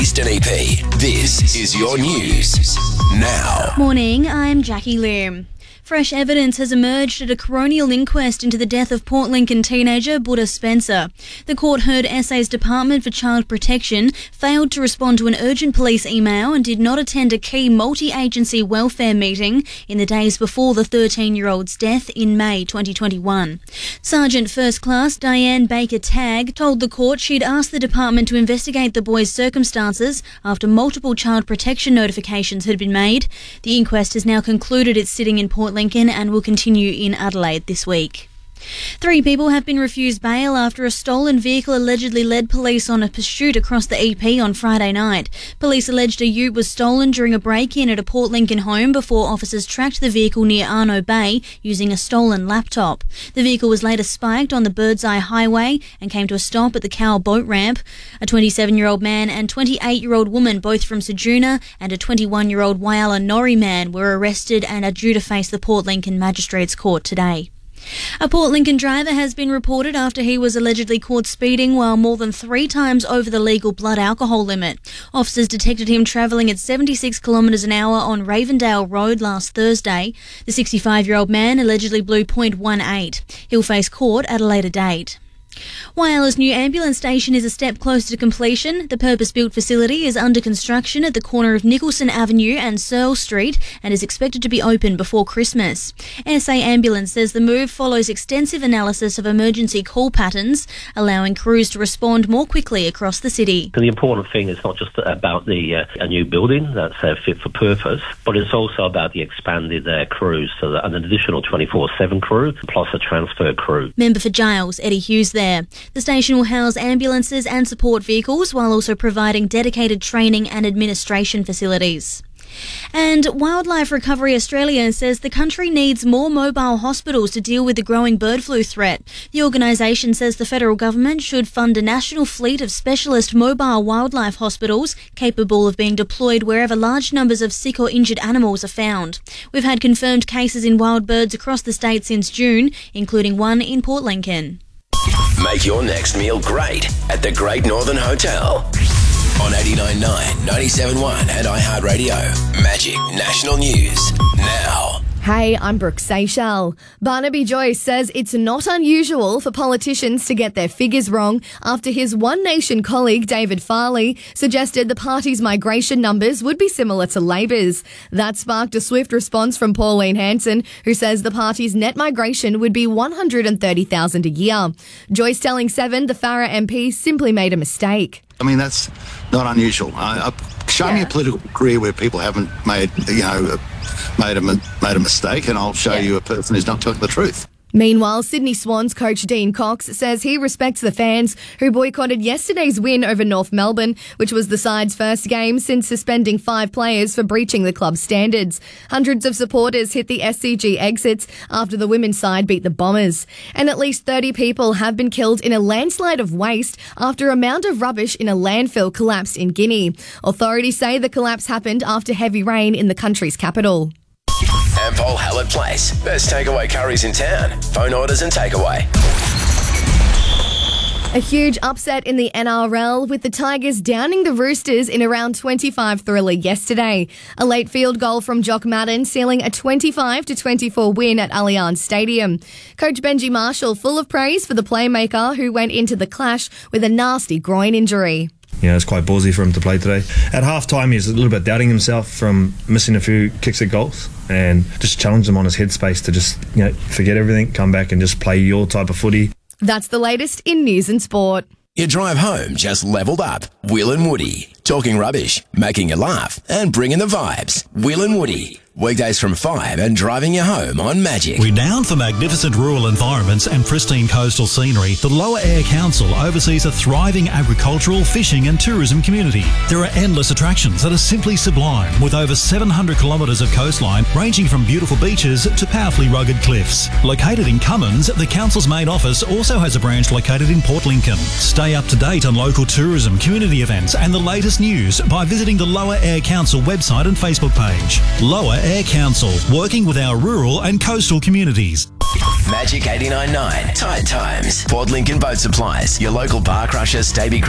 Eastern EP, this is your news now. Morning, I'm Jackie Lim. Fresh evidence has emerged at a coronial inquest into the death of Port Lincoln teenager Buddha Spencer. The court heard SA's Department for Child Protection failed to respond to an urgent police email and did not attend a key multi-agency welfare meeting in the days before the 13-year-old's death in May 2021. Sergeant First Class Diane Baker-Tagg told the court she'd asked the department to investigate the boy's circumstances after multiple child protection notifications had been made. The inquest has now concluded its sitting in Port Lincoln and will continue in Adelaide this week. 3 people have been refused bail after a stolen vehicle allegedly led police on a pursuit across the EP on Friday night. Police alleged a ute was stolen during a break-in at a Port Lincoln home before officers tracked the vehicle near Arno Bay using a stolen laptop. The vehicle was later spiked on the Birdseye Highway and came to a stop at the Cowell boat ramp. A 27-year-old man and 28-year-old woman, both from Sejuna, and a 21-year-old Whyalla Norrie man were arrested and are due to face the Port Lincoln Magistrates Court today. A Port Lincoln driver has been reported after he was allegedly caught speeding while more than 3 times over the legal blood alcohol limit. Officers detected him travelling at 76 kilometres an hour on Ravendale Road last Thursday. The 65-year-old man allegedly blew .18. He'll face court at a later date. Whyalla's new ambulance station is a step closer to completion. The purpose-built facility is under construction at the corner of Nicholson Avenue and Searle Street and is expected to be open before Christmas. SA Ambulance says the move follows extensive analysis of emergency call patterns, allowing crews to respond more quickly across the city. The important thing is not just about a new building that's fit for purpose, but it's also about the expanded crews, so an additional 24/7 crew plus a transfer crew. Member for Giles, Eddie Hughes there. The station will house ambulances and support vehicles while also providing dedicated training and administration facilities. And Wildlife Recovery Australia says the country needs more mobile hospitals to deal with the growing bird flu threat. The organisation says the federal government should fund a national fleet of specialist mobile wildlife hospitals capable of being deployed wherever large numbers of sick or injured animals are found. We've had confirmed cases in wild birds across the state since June, including one in Port Lincoln. Make your next meal great at the Great Northern Hotel. On 89.9, 97.1 and iHeartRadio. Magic National News now. Hey, I'm Brooke Seychelles. Barnaby Joyce says it's not unusual for politicians to get their figures wrong after his One Nation colleague David Farley suggested the party's migration numbers would be similar to Labor's. That sparked a swift response from Pauline Hanson, who says the party's net migration would be 130,000 a year. Joyce telling Seven the Farrer MP simply made a mistake. I mean, that's not unusual. Show me a political career where people haven't made a mistake, and I'll show you a person who's not telling the truth. Meanwhile, Sydney Swans coach Dean Cox says he respects the fans who boycotted yesterday's win over North Melbourne, which was the side's first game since suspending 5 players for breaching the club's standards. Hundreds of supporters hit the SCG exits after the women's side beat the Bombers. And at least 30 people have been killed in a landslide of waste after a mound of rubbish in a landfill collapsed in Guinea. Authorities say the collapse happened after heavy rain in the country's capital. Ampol Hallett Place. Best takeaway curries in town. Phone orders and takeaway. A huge upset in the NRL with the Tigers downing the Roosters in a round 25 thriller yesterday. A late field goal from Jock Madden sealing a 25-24 win at Allianz Stadium. Coach Benji Marshall full of praise for the playmaker who went into the clash with a nasty groin injury. It's quite ballsy for him to play today. At half-time, he was a little bit doubting himself from missing a few kicks at goals, and just challenged him on his headspace to just, forget everything, come back and just play your type of footy. That's the latest in news and sport. Your drive home just leveled up. Will and Woody. Talking rubbish, making you laugh, and bringing the vibes. Will and Woody. Weekdays from 5 and driving you home on Magic. Renowned for magnificent rural environments and pristine coastal scenery, the Lower Eyre Council oversees a thriving agricultural, fishing and tourism community. There are endless attractions that are simply sublime, with over 700 kilometres of coastline ranging from beautiful beaches to powerfully rugged cliffs. Located in Cummins, the council's main office also has a branch located in Port Lincoln. Stay up to date on local tourism, community events and the latest news by visiting the Lower Eyre Council website and Facebook page. Lower Eyre Council, working with our rural and coastal communities. Magic 89.9. Tide Times. Port Lincoln Boat Supplies. Your local bar crusher, Staby